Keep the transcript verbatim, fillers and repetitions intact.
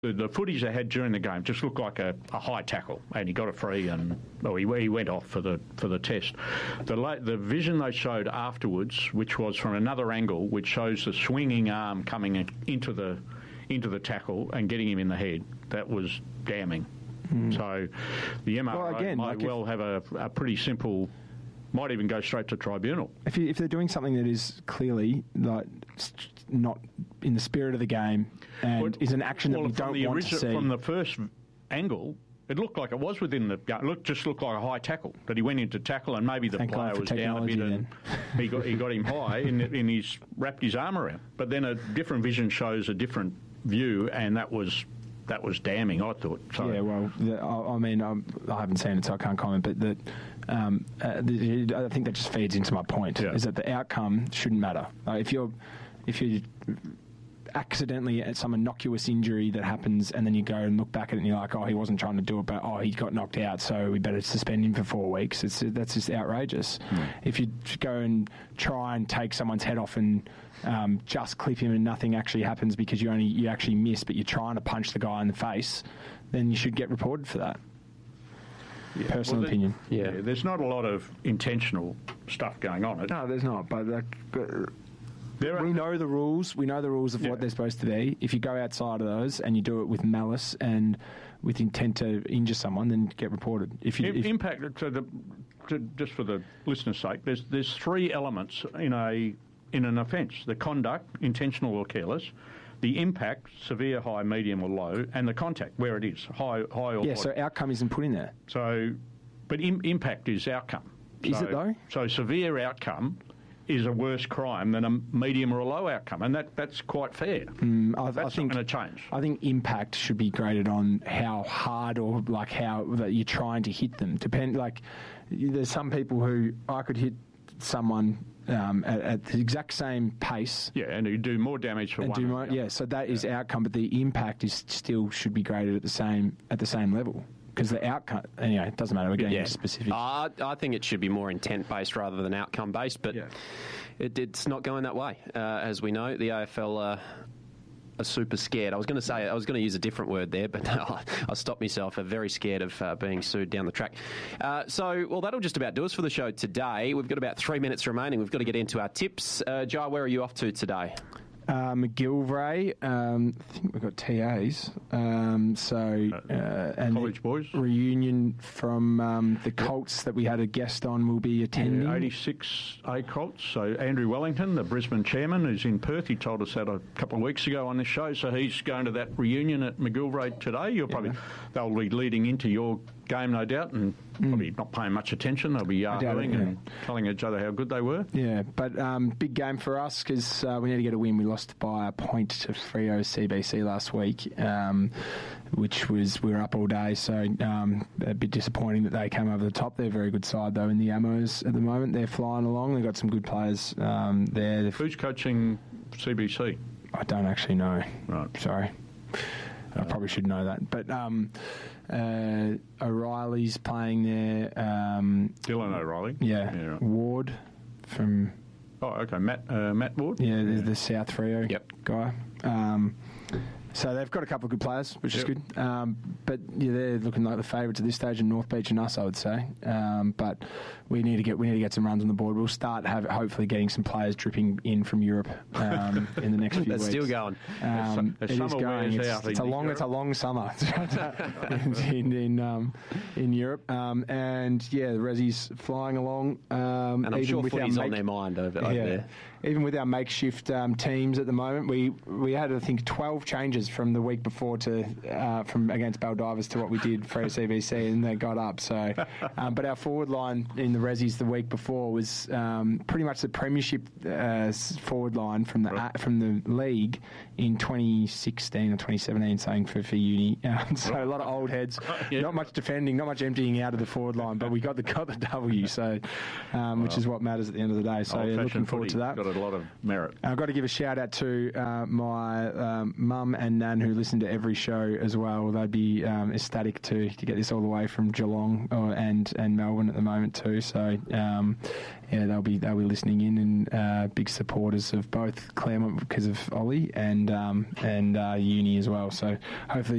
The, the footage they had during the game just looked like a, a high tackle, and he got it free, and well, he, he went off for the for the test. The la- the vision they showed afterwards, which was from another angle, which shows the swinging arm coming in, into the into the tackle and getting him in the head, that was damning. Mm. So the M R O well, again, might like well if, have a, a pretty simple. Might even go straight to tribunal. If, you, if they're doing something that is clearly like not in the spirit of the game and well, is an action well, that we don't want origin, to see. From the first angle, it looked like it was within the game. It looked, just looked like a high tackle, that he went into tackle and maybe the Thank player was down a bit then. and he got, he got him high and, and he's wrapped his arm around. But then a different vision shows a different view, and that was... That was damning, I thought. So. Yeah, well, the, I, I mean, I'm, I haven't seen it, so I can't comment. But that, um, uh, the, I think that just feeds into my point: yeah. is that the outcome shouldn't matter. Uh, if you're, if you accidentally at some innocuous injury that happens, and then you go and look back at it, and you're like, oh, he wasn't trying to do it, but oh, he got knocked out, so we better suspend him for four weeks. It's that's just outrageous. Mm. If you go and try and take someone's head off and Um, just clip him and nothing actually happens because you only you actually miss, but you're trying to punch the guy in the face, then you should get reported for that. Yeah. Personal well, opinion. Yeah. yeah, there's not a lot of intentional stuff going on. No, there's not. But, like, but there are, we know the rules. We know the rules of yeah. what they're supposed to be. If you go outside of those and you do it with malice and with intent to injure someone, then get reported. If you if, impact to the to, just for the listener's sake, there's there's three elements in a. in an offence: the conduct, intentional or careless, the impact, severe, high, medium or low, and the contact, where it is, high, high or yeah, low. So outcome isn't put in there. So, but im- impact is outcome. Is so, it though? So severe outcome is a worse crime than a medium or a low outcome, and that, that's quite fair. Mm, I, that's I think, not going to change. I think impact should be graded on how hard or like how that you're trying to hit them. Depend like there's some people who I could hit someone um, at, at the exact same pace. Yeah, and you do more damage for and one. Do more, yeah, so that is yeah. outcome, but the impact is still should be graded at the same at the same level. Because the outcome, anyway, it doesn't matter. We're getting yeah. into specifics. Uh, I think it should be more intent-based rather than outcome-based, but yeah. it, it's not going that way. Uh, as we know, the A F L uh, are super scared. I was going to say, I was going to use a different word there, but no, I stopped myself. I'm very scared of uh, being sued down the track. Uh, so, well, that'll just about do us for the show today. We've got about three minutes remaining. We've got to get into our tips. Uh, Jai, where are you off to today? Uh, McGillivray, um, I think we've got T As. Um, so, uh, and College boys reunion from um, the Colts that we had a guest on will be attending. Yeah, eighty-six A Colts. So Andrew Wellington, the Brisbane chairman, is in Perth. He told us that a couple of weeks ago on this show. So he's going to that reunion at McGillivray today. You'll probably yeah. they'll be leading into your game, no doubt, and mm. probably not paying much attention. They'll be yahooing yeah. and telling each other how good they were. Yeah, but um, big game for us because uh, we need to get a win. We lost by a point to Freo C B C last week, um, which was we were up all day, so um, a bit disappointing that they came over the top. They're a very good side though in the Ammos at the moment. They're flying along. They've got some good players um, there. Who's coaching C B C? I don't actually know. Right, sorry. I probably should know that. But um, uh, O'Reilly's playing there. Um, Dylan O'Reilly? Yeah. yeah right. Ward from... Oh, okay. Matt uh, Matt Ward? Yeah, the, the South Freo yep. guy. Um, so they've got a couple of good players, which yep. is good. Um, but yeah, they're looking like the favourites at this stage in North Beach and us, I would say. Um, but we need to get we need to get some runs on the board. We'll start have, hopefully getting some players dripping in from Europe um, in the next few That's weeks. still going. Um, it is going. It's, it's a long Europe. it's a long summer in in in, um, in Europe. Um, and yeah, the Resi's flying along. Um, and I'm even sure with footy's our on make, their mind over, over yeah, there. Even with our makeshift um, teams at the moment, we we had I think twelve changes from the week before to uh, from against Baldivis to what we did for C B C, and they got up. So, um, but our forward line in the Resis the week before was um, pretty much the premiership uh, forward line from the right. uh, from the league in twenty sixteen or twenty seventeen, saying for for uni. Um, so right. a lot of old heads, yeah. not much defending, not much emptying out of the forward line, but we got the got the W. So, um, well, which is what matters at the end of the day. So, yeah, looking forward footy. to that. Got a lot of merit. I've got to give a shout out to uh, my um, mum and nan who listen to every show as well. They'd be um, ecstatic to, to get this all the way from Geelong or, and and Melbourne at the moment too. So um, yeah, they'll be they'll be listening in and uh, big supporters of both Claremont because of Ollie and um, and uh, uni as well. So hopefully